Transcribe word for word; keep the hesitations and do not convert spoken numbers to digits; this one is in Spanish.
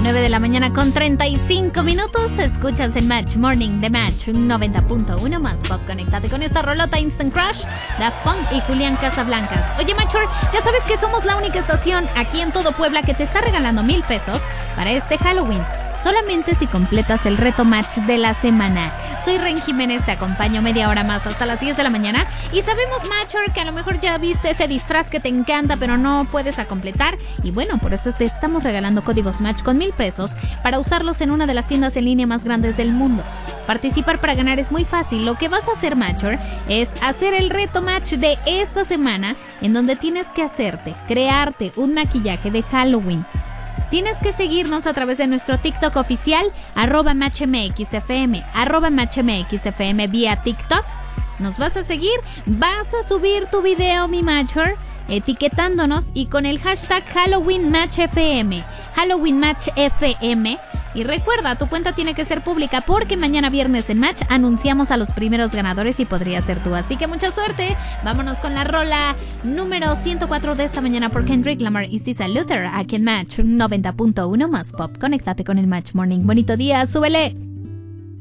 nueve de la mañana con treinta y cinco minutos. Escuchas el Match Morning de Match noventa punto uno más pop. Conéctate con esta rolota Instant Crush, Daft Punk y Julián Casablancas. Oye, Matcher, ya sabes que somos la única estación aquí en todo Puebla que te está regalando mil pesos para este Halloween. Solamente si completas el reto match de la semana. Soy Ren Jiménez, te acompaño media hora más hasta las diez de la mañana. Y sabemos, Matcher, que a lo mejor ya viste ese disfraz que te encanta, pero no puedes a completar. Y bueno, por eso te estamos regalando códigos match con mil pesos para usarlos en una de las tiendas en línea más grandes del mundo. Participar para ganar es muy fácil. Lo que vas a hacer, Matcher, es hacer el reto match de esta semana, en donde tienes que hacerte, crearte un maquillaje de Halloween. Tienes que seguirnos a través de nuestro TikTok oficial, arroba matchmxfm, arroba matchmxfm vía TikTok. Nos vas a seguir, vas a subir tu video, mi Matcher, etiquetándonos y con el hashtag Halloween Match F M, Halloween Match F M. Y recuerda, tu cuenta tiene que ser pública porque mañana viernes en Match anunciamos a los primeros ganadores y podría ser tú. Así que mucha suerte. Vámonos con la rola número ciento cuatro de esta mañana por Kendrick Lamar y Cisa Luther aquí en Match noventa punto uno más pop. Conéctate con el Match Morning. Bonito día, súbele.